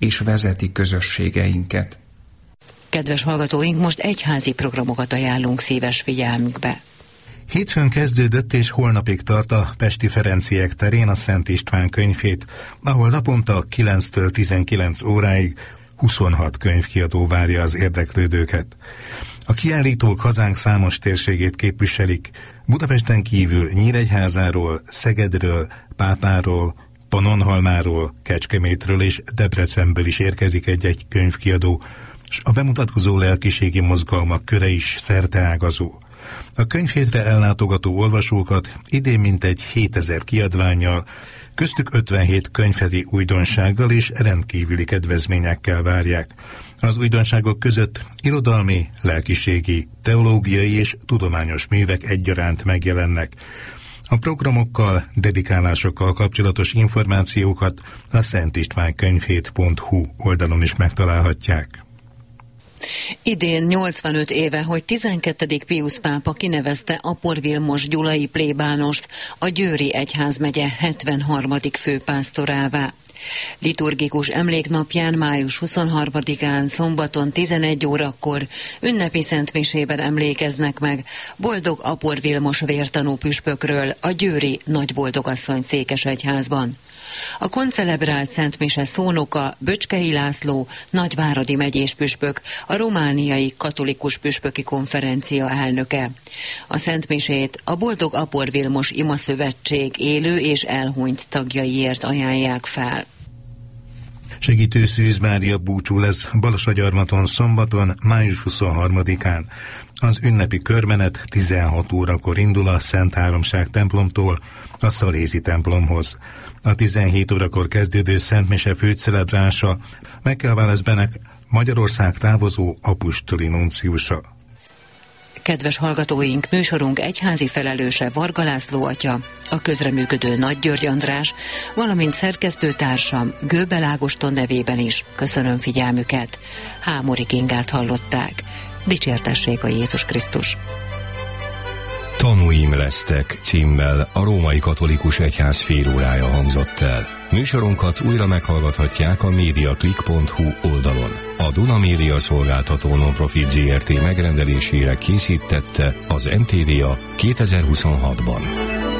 és vezeti közösségeinket. Kedves hallgatóink, most egyházi programokat ajánlunk szíves figyelmükbe. Hétfőn kezdődött és holnapig tart a Pesti Ferenciek terén a Szent István könyvhét, ahol naponta 9-től 19 óráig 26 könyvkiadó várja az érdeklődőket. A kiállítók hazánk számos térségét képviselik. Budapesten kívül Nyíregyházáról, Szegedről, Pápáról, Pannonhalmáról, Kecskemétről és Debrecenből is érkezik egy-egy könyvkiadó, és a bemutatkozó lelkiségi mozgalmak köre is szerteágazó. A könyvhétre ellátogató olvasókat idén mintegy 7000 kiadvánnyal, köztük 57 könyvheti újdonsággal és rendkívüli kedvezményekkel várják. Az újdonságok között irodalmi, lelkiségi, teológiai és tudományos művek egyaránt megjelennek. A programokkal, dedikálásokkal kapcsolatos információkat a szentistvánkönyvhét.hu oldalon is megtalálhatják. Idén 85 éve, hogy 12. Piusz pápa kinevezte Apor Vilmos gyulai plébánost a Győri egyházmegye 73. főpásztorává. Liturgikus emléknapján május 23-án szombaton 11 órakor ünnepi szentmisében emlékeznek meg Boldog Apor Vilmos vértanú püspökről a győri Nagyboldogasszony székesegyházban. A koncelebrált szentmise szónoka Böcskei László nagyváradi megyés püspök, a romániai katolikus püspöki konferencia elnöke. A szentmisét a Boldog Apor Vilmos imaszövetség élő és elhunyt tagjaiért ajánlják fel. Segítő Szűz Mária búcsú lesz Balassagyarmaton szombaton, május 23-án. Az ünnepi körmenet 16 órakor indul a Szent Háromság templomtól a Szalézi templomhoz. A 17 órakor kezdődő szentmise főcelebrása Megkelvález Benek Magyarország távozó apostoli nunciusa. Kedves hallgatóink, műsorunk egyházi felelőse Varga László atya, a közreműködő Nagy György András, valamint szerkesztőtársam Göbel Ágoston nevében is köszönöm figyelmüket. Hámori Gingát hallották. Dicsértessék a Jézus Krisztus! Tanúim lesztek címmel a Római Katolikus Egyház félórája hangzott el. Műsorunkat újra meghallgathatják a mediaclick.hu oldalon. A Duna Média szolgáltató non-profit Zrt. megrendelésére készítette az NTVA 2026-ban.